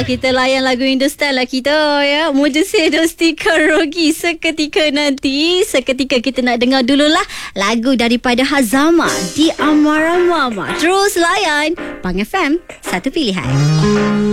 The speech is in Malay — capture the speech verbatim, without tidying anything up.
kita layan lagu Hindustan lah kita ya. Muja Sedosti Karaoke seketika nanti. Seketika kita nak dengar dululah lagu daripada Hazama di Amara Mama. Terus layan Pang F M, satu pilihan.